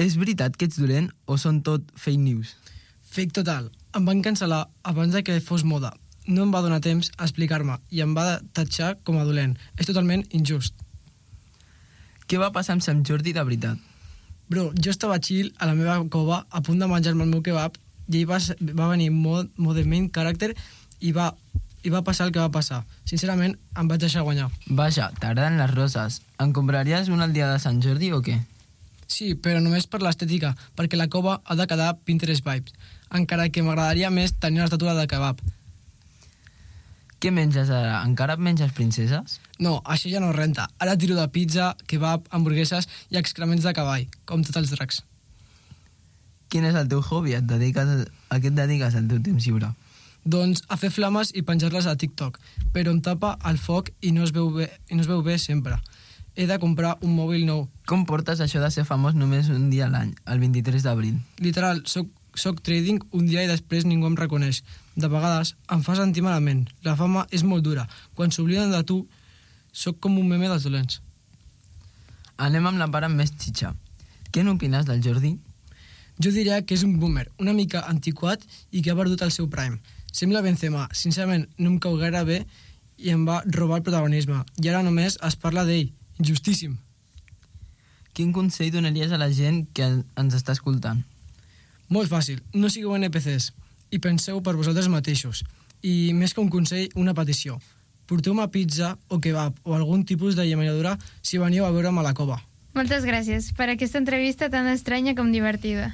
És veritat que ets dolent o són tot fake news? Fake total. Em van cancel·lar abans de que fos moda. No em va donar temps a explicar-me i em va tatxar com a dolent. És totalment injust. Què va passar amb Sant Jordi de veritat? Bro, jo estava chill a la meva cova a punt de menjar-me el meu kebab i ell va venir mode main character i va passar el que va passar. Sincerament, em vaig deixar guanyar. Vaja, t'agraden les roses. En compraries una el dia de Sant Jordi o què? Sí, però només per l'estètica, perquè la cova ha de quedar Pinterest vibes, encara que m'agradaria més tenir l'estatura de kebab. Què menges ara? Encara menges princeses? No, això ja no renta. Ara tiro de pizza, kebab, hamburgueses i excrements de cavall, com tots els dracs. Quin és el teu hobby? A què et dediques al teu temps lliure? Doncs a fer flames i penjar-les a TikTok, però em tapa el foc i no es veu bé sempre. He de comprar un mòbil nou. Com portes això de ser famós només un dia a l'any, el 23 d'abril? Literal, soc trading un dia i després ningú em reconeix. De vegades em fa sentir malament. La fama és molt dura. Quan s'obliden de tu, soc com un meme dels dolents. Anem amb la part amb més xitxa. Què n'opines del Jordi? Jo diria que és un boomer, una mica antiquat i que ha perdut el seu prime. Sembla Benzema. Sincerament, no em cau gaire bé i em va robar el protagonisme. I ara només es parla d'ell. Injustíssim. Quin consell donaries a la gent que ens està escoltant? Molt fàcil. No sigueu NPCs i penseu per vosaltres mateixos. I més que un consell, una petició. Porteu-me pizza o kebab o algun tipus de llaminadura si veniu a veure'm a la cova. Moltes gràcies per aquesta entrevista tan estranya com divertida.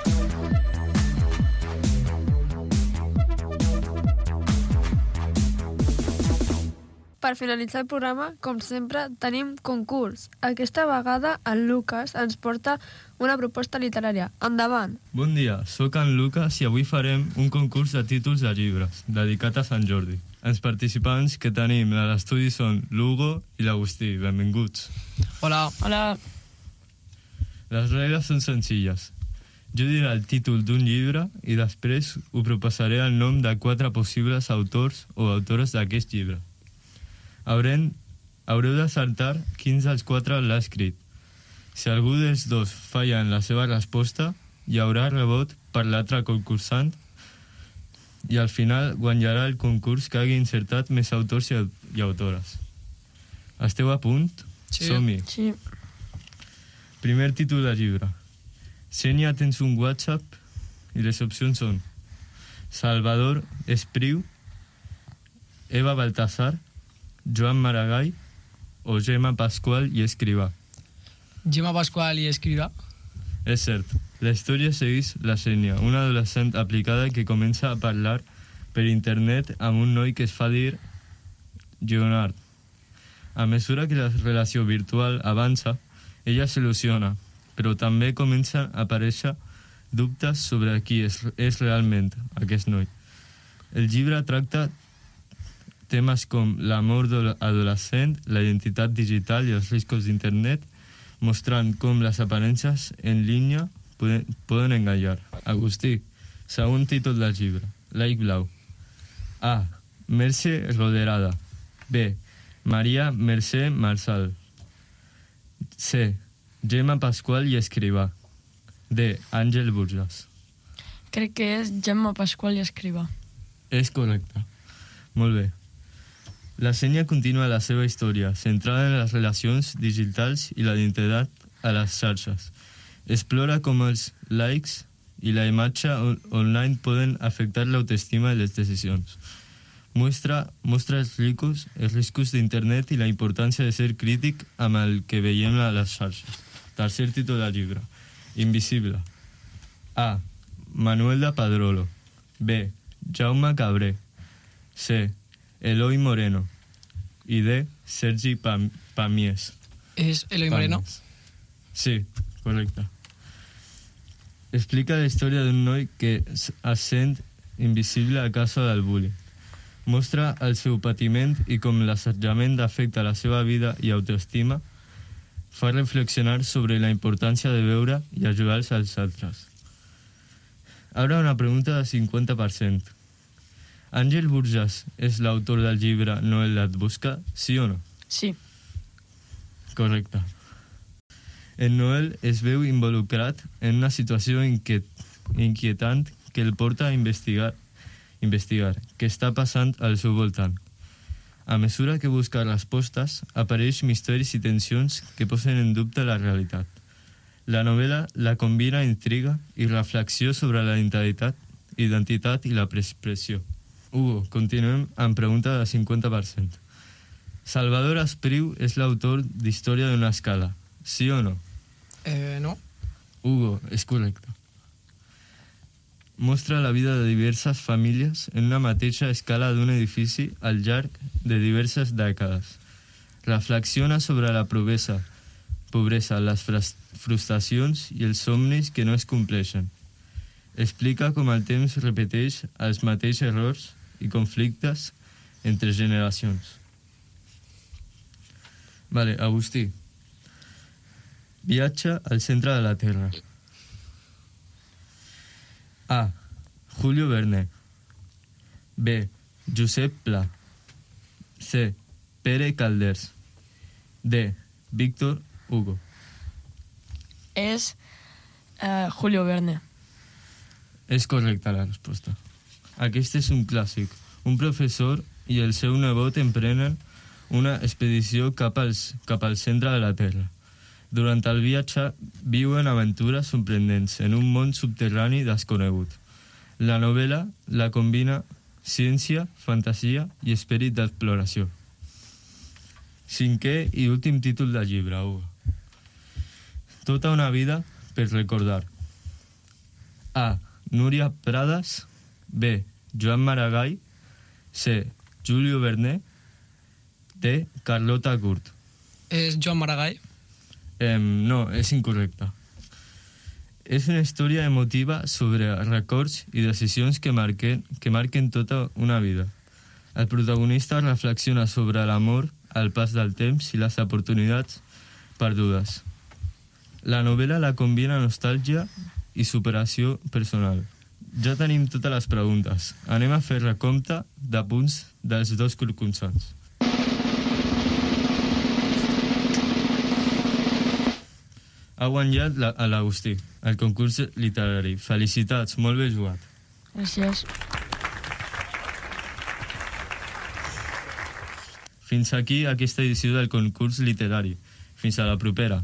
Per finalitzar el programa, com sempre, tenim concurs. Aquesta vegada el Lucas ens porta una proposta literària. Endavant! Bon dia, sóc en Lucas i avui farem un concurs de títols de llibres dedicat a Sant Jordi. Els participants que tenim a l'estudi són l'Hugo i l'Agustí. Benvinguts. Hola. Hola! Les regles són senzilles. Jo diré el títol d'un llibre i després ho proposaré el nom de 4 possibles autors o autores d'aquest llibre. Haureu de saltar quins dels 4 l'ha escrit. Si algú dels dos falla en la seva resposta, hi haurà rebot per l'altre concursant i al final guanyarà el concurs que hagi encertat més autors i autores. Esteu a punt? Sí. Som-hi. Sí. Primer títol de llibre. Senya, tens un WhatsApp? I les opcions són Salvador Espriu, Eva Baltasar, Joan Maragall o Gemma Pasqual i Escrivà. Gemma Pasqual i Escrivà. És cert. La història segueix la Senya, una adolescent aplicada que comença a parlar per internet amb un noi que es fa dir Leonard. A mesura que la relació virtual avança, ella s'il·lusiona, però també comencen a aparèixer dubtes sobre qui és realment aquest noi. El llibre tracta temes com l'amor adolescent, la identitat digital i els riscos d'internet, mostrant com les aparences en línia poden enganyar. Agustí, segon títol del llibre. Like blau. A. Mercè Roderada. B. Maria Mercè Marsal. C. Gemma Pasqual i Escrivà. D. Àngel Burjas. Crec que és Gemma Pasqual i Escrivà. És correcte. Molt bé. La Senya continua la seva història, centrada en les relacions digitals i la identitat a les xarxes. Explora com els likes i la imatge online poden afectar l'autoestima i les decisions. Mostra els riscos d'internet i la importància de ser crític amb el que veiem a les xarxes. Tercer títol del llibre. Invisible. A. Manuel de Pedrolo. B. Jaume Cabré. C. Eloi Moreno. I D. Sergi Pàmies. És Eloi Moreno? Sí, correcte. Explica la història d'un noi que es sent invisible a causa del bullying. Mostra el seu patiment i com l'assetjament afecta la seva vida i autoestima. Fa reflexionar sobre la importància de veure i ajudar als altres. Ara una pregunta de 50%. Àngel Burjas és l'autor del llibre Noel et busca, sí o no? Sí. Correcte. En Noel es veu involucrat en una situació inquietant que el porta a investigar què està passant al seu voltant. A mesura que busca respostes, apareix misteris i tensions que posen en dubte la realitat. La novel·la la combina intriga i reflexió sobre la identitat i la expressió. Hugo, continuem amb pregunta de 50%. Salvador Espriu és l'autor d'Història d'una escala. Sí o no? No. Hugo, és correcte. Mostra la vida de diverses famílies en una mateixa escala d'un edifici al llarg de diverses dècades. Reflexiona sobre la pobresa, les frustracions i els somnis que no es compleixen. Explica com el temps repeteix els mateixos errors i conflictes entre generacions. Vale, Agustí. Viatge al centre de la Terra. A. Julio Verne. B. Josep Pla. C. Pere Calders. D. Víctor Hugo. És Julio Verne. És correcta la resposta. Aquest és un clàssic. Un professor i el seu nebot emprenen una expedició cap al centre de la Terra. Durant el viatge viuen aventures sorprendents en un món subterrani desconegut. La novel·la la combina ciència, fantasia i esperit d'exploració. Cinquè i últim títol del llibre, Hugo. Tota una vida per recordar. A. Núria Prades. B. Joan Maragall. C. Julio Verne. D. Carlota Gurt. És Joan Maragall. No, és incorrecte. És una història emotiva sobre records i decisions que marquen tota una vida. El protagonista reflexiona sobre l'amor, el pas del temps i les oportunitats perdudes. La novel·la la combina nostàlgia i superació personal. Ja tenim totes les preguntes. Anem a fer recompte de punts dels dos concursants. Ha guanyat l'Agustí, el concurs literari. Felicitats, molt bé jugat. Gràcies. Fins aquí aquesta edició del concurs literari. Fins a la propera.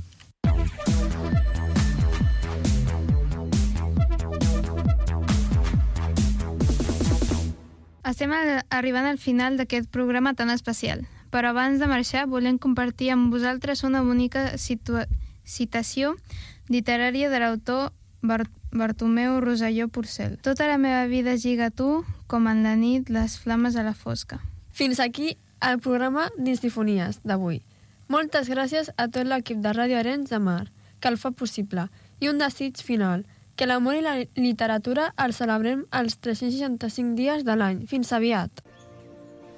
Estem arribant al final d'aquest programa tan especial, però abans de marxar volem compartir amb vosaltres una bonica citació literària de l'autor Bartomeu Rosselló Porcel. Tota la meva vida es lliga a tu, com en la nit les flames a la fosca. Fins aquí el programa d'Instifonies d'avui. Moltes gràcies a tot l'equip de Ràdio Arenys de Mar, que el fa possible, i un desig final, que l'amor i la literatura el celebrem els 365 dies de l'any. Fins aviat!